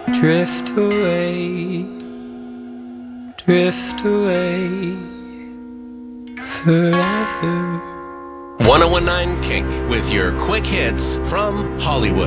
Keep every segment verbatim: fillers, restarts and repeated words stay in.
Drift away, drift away forever. one oh one point nine Kink with your quick hits from Hollywood.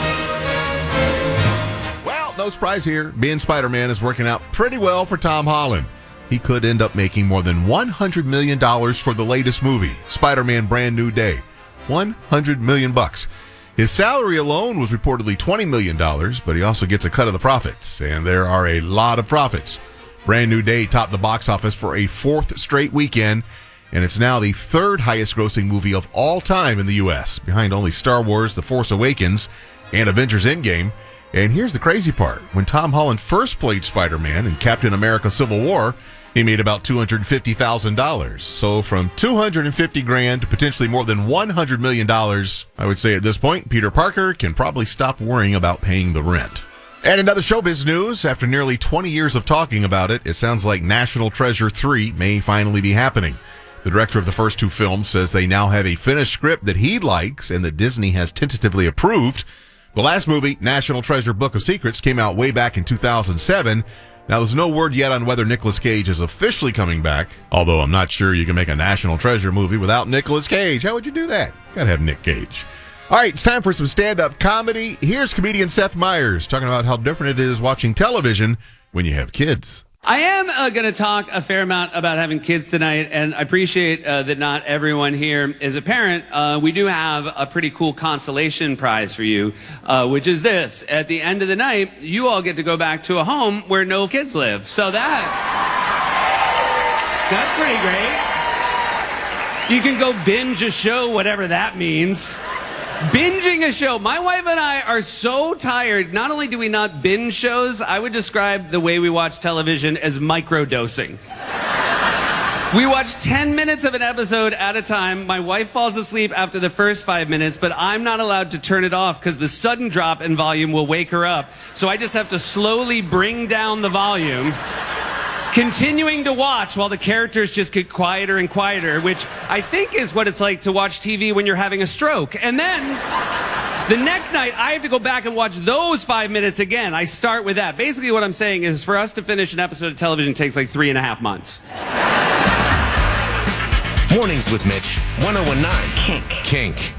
Well, no surprise here. Being Spider-Man is working out pretty well for Tom Holland. He could end up making more than one hundred million dollars for the latest movie, Spider-Man Brand New Day. one hundred million bucks. His salary alone was reportedly twenty million dollars, but he also gets a cut of the profits, and there are a lot of profits. Brand New Day topped the box office for a fourth straight weekend, and it's now the third highest grossing movie of all time in the U S, behind only Star Wars The Force Awakens and Avengers Endgame. And here's the crazy part. When Tom Holland first played Spider-Man in Captain America Civil War, he made about two hundred fifty thousand dollars. So from two hundred fifty grand to potentially more than one hundred million dollars, I would say at this point, Peter Parker can probably stop worrying about paying the rent. And another showbiz news, after nearly twenty years of talking about it, it sounds like National Treasure three may finally be happening. The director of the first two films says they now have a finished script that he likes and that Disney has tentatively approved. The last movie, National Treasure Book of Secrets, came out way back in two thousand seven. Now, there's no word yet on whether Nicolas Cage is officially coming back, although I'm not sure you can make a National Treasure movie without Nicolas Cage. How would you do that? Gotta have Nick Cage. All right, it's time for some stand-up comedy. Here's comedian Seth Meyers talking about how different it is watching television when you have kids. I am uh, going to talk a fair amount about having kids tonight, and I appreciate uh, that not everyone here is a parent. Uh, we do have a pretty cool consolation prize for you, uh, which is this. At the end of the night, you all get to go back to a home where no kids live. So that, that's pretty great. You can go binge a show, whatever that means. Binging a show. My wife and I are so tired. Not only do we not binge shows, I would describe the way we watch television as microdosing. We watch ten minutes of an episode at a time. My wife falls asleep after the first five minutes, but I'm not allowed to turn it off because the sudden drop in volume will wake her up. So I just have to slowly bring down the volume, continuing to watch while the characters just get quieter and quieter, which I think is what it's like to watch T V when you're having a stroke. And then the next night, I have to go back and watch those five minutes again. I start with that. Basically, what I'm saying is for us to finish an episode of television takes like three and a half months. Mornings with Mitch, one oh one point nine Kink. Kink.